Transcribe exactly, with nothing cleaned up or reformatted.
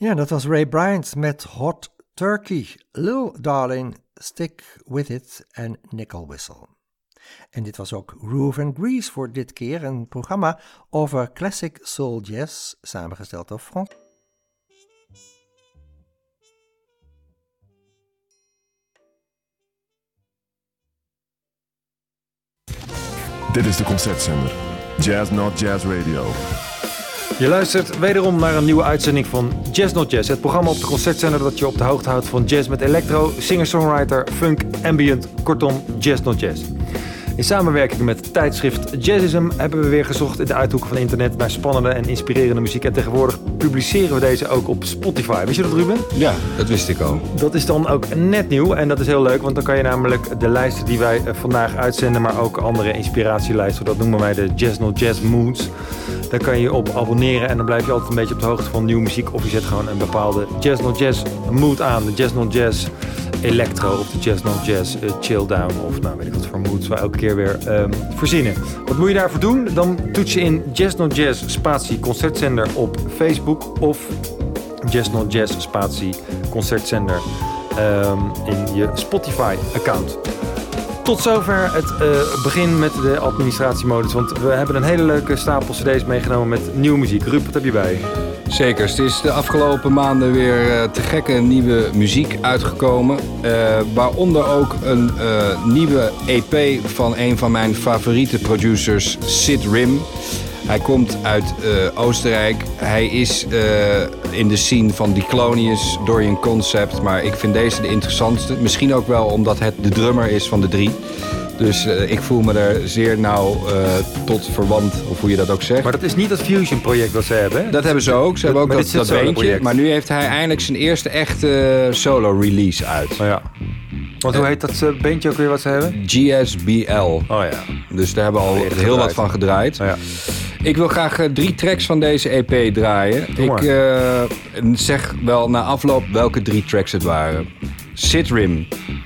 Ja, dat was Ray Bryant met Hot Turkey, Lil Darling, Stick With It en Nickel Whistle. En dit was ook Groove and Grease voor dit keer, een programma over classic soul jazz, samengesteld door Frans. Dit is de Concertzender, Jazz Not Jazz Radio. Je luistert wederom naar een nieuwe uitzending van Jazz Not Jazz. Het programma op de Concertzender dat je op de hoogte houdt van jazz met electro, singer-songwriter, funk, ambient, kortom Jazz Not Jazz. In samenwerking met tijdschrift Jazzism hebben we weer gezocht in de uithoeken van internet naar spannende en inspirerende muziek. En tegenwoordig publiceren we deze ook op Spotify. Wist je dat, Ruben? Ja, dat wist ik al. Dat is dan ook net nieuw en dat is heel leuk, want dan kan je namelijk de lijsten die wij vandaag uitzenden, maar ook andere inspiratielijsten, dat noemen wij de Jazz Not Jazz Moods. Daar kan je je op abonneren en dan blijf je altijd een beetje op de hoogte van nieuwe muziek. Of je zet gewoon een bepaalde Jazz Not Jazz mood aan. De Jazz Not Jazz Electro of de Jazz Not Jazz uh, Chill Down. Of nou weet ik wat voor moods we elke keer weer um, verzinnen. Wat moet je daarvoor doen? Dan toets je in Jazz Not Jazz spatie concertzender op Facebook. Of Jazz Not Jazz spatie concertzender um, in je Spotify account. Tot zover het uh, begin met de administratiemodus. Want we hebben een hele leuke stapel cd's meegenomen met nieuwe muziek. Ruud, wat heb je bij? Zeker. Het is de afgelopen maanden weer uh, te gekke nieuwe muziek uitgekomen. Uh, waaronder ook een uh, nieuwe E P van een van mijn favoriete producers, Sid Rim. Hij komt uit uh, Oostenrijk. Hij is uh, in de scene van Diclonius, Dorian Concept. Maar ik vind deze de interessantste. Misschien ook wel omdat het de drummer is van de drie. Dus uh, ik voel me er zeer nauw uh, tot verwant, of hoe je dat ook zegt. Maar dat is niet dat Fusion project wat ze hebben, hè? Dat hebben ze ook. Ze hebben ook maar dat, dat beentje. Maar nu heeft hij eindelijk zijn eerste echte solo release uit. Oh ja. Want hoe heet dat uh, beentje ook weer wat ze hebben? G S B L. Oh ja. Dus daar hebben we al heel gedraaid. wat van gedraaid. Oh ja. Ik wil graag uh, drie tracks van deze E P draaien. Ik uh, zeg wel na afloop welke drie tracks het waren. Sid Rim,